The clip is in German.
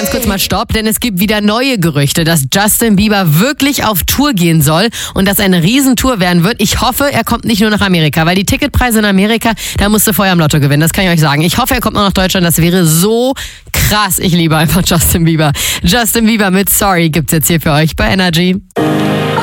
ganz kurz mal Stopp, denn es gibt wieder neue Gerüchte, dass Justin Bieber wirklich auf Tour gehen soll und dass eine Riesentour werden wird. Ich hoffe, er kommt nicht nur nach Amerika, weil die Ticketpreise in Amerika, da musst du vorher am Lotto gewinnen, das kann ich euch sagen. Ich hoffe, er kommt noch nach Deutschland, das wäre so krass. Ich liebe einfach Justin Bieber. Justin Bieber mit Sorry gibt's jetzt hier für euch bei Energy.